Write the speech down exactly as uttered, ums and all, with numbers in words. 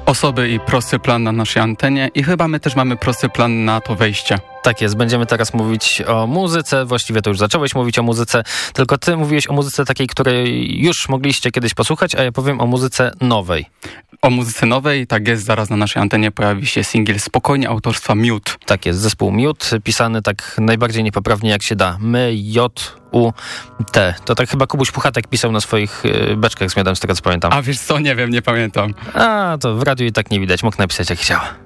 osoby i prosty plan na naszej antenie i chyba my też mamy prosty plan na to wejście. Tak jest, będziemy teraz mówić o muzyce, właściwie to już zacząłeś mówić o muzyce, tylko ty mówiłeś o muzyce takiej, której już mogliście kiedyś posłuchać, a ja powiem o muzyce nowej. O muzyce nowej, tak jest, zaraz na naszej antenie pojawi się singiel Spokojnie autorstwa Mute. Tak jest, zespół Mute, pisany tak najbardziej niepoprawnie jak się da. My, J, U, T. To tak chyba Kubuś Puchatek pisał na swoich beczkach z miodem, z tego co pamiętam. A wiesz co, nie wiem, nie pamiętam. A, to w radiu i tak nie widać, mógł napisać jak chciał.